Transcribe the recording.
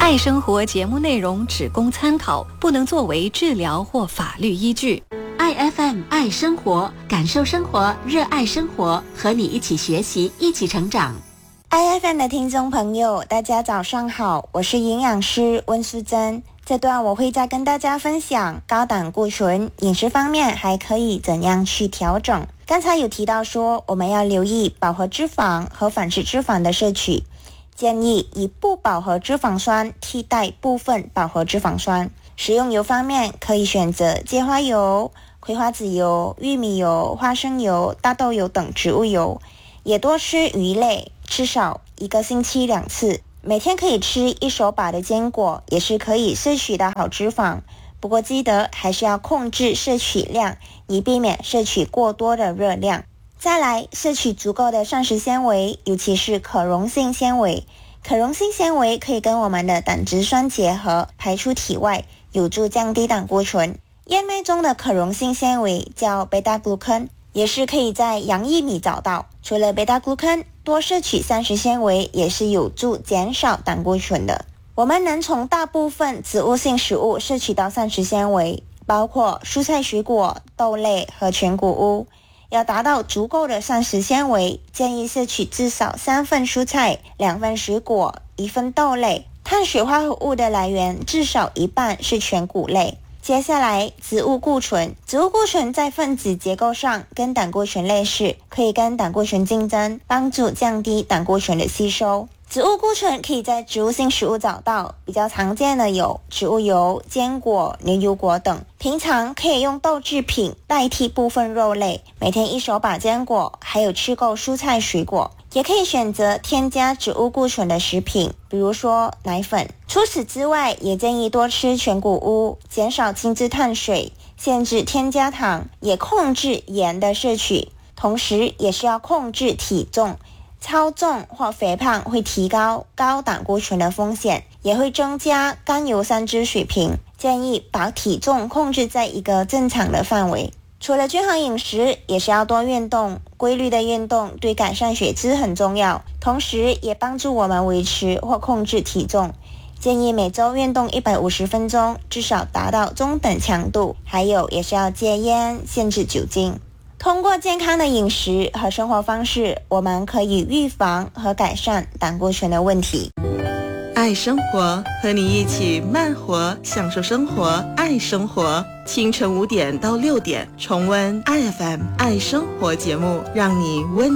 爱生活节目内容只供参考，不能作为治疗或法律依据。 爱 FM 爱生活，感受生活，热爱生活，和你一起学习，一起成长。 爱 FM 的听众朋友，大家早上好，我是营养师温淑珍。这段我会再跟大家分享高胆固醇饮食方面还可以怎样去调整。刚才有提到说，我们要留意饱和脂肪和反式脂肪的摄取，建议以不饱和脂肪酸替代部分饱和脂肪酸。食用油方面，可以选择芥花油、葵花籽油、玉米油、花生油、大豆油等植物油，也多吃鱼类，至少1个星期2次。每天可以吃1手把的坚果，也是可以摄取的好脂肪。不过记得还是要控制摄取量，以避免摄取过多的热量。再来，摄取足够的膳食纤维，尤其是可溶性纤维。可溶性纤维可以跟我们的胆汁酸结合，排出体外，有助降低胆固醇。燕麦中的可溶性纤维叫贝塔谷根，也是可以在洋薏米找到。除了贝塔谷根，多摄取膳食纤维也是有助减少胆固醇的。我们能从大部分植物性食物摄取到膳食纤维，包括蔬菜水果、豆类和全谷物。要达到足够的膳食纤维，建议摄取至少3份蔬菜、2份水果、1份豆类。碳水化合物的来源至少一半是全谷类。接下来，植物固醇。植物固醇在分子结构上跟胆固醇类似，可以跟胆固醇竞争，帮助降低胆固醇的吸收。植物固醇可以在植物性食物找到，比较常见的有植物油、坚果、牛油果等。平常可以用豆制品代替部分肉类，每天1手把坚果，还有吃够蔬菜水果。也可以选择添加植物固醇的食品，比如说奶粉。除此之外，也建议多吃全谷物，减少精致碳水，限制添加糖，也控制盐的摄取。同时也是要控制体重，超重或肥胖会提高高胆固醇的风险，也会增加甘油三酯水平。建议把体重控制在一个正常的范围。除了均衡饮食，也是要多运动。规律的运动对改善血脂很重要，同时也帮助我们维持或控制体重。建议每周运动150分钟，至少达到中等强度。还有也是要戒烟，限制酒精。通过健康的饮食和生活方式，我们可以预防和改善胆固醇的问题。 爱生活，和你一起慢活，享受生活，爱生活。清晨5点到6点，重温 IFM 爱生活节目，让你温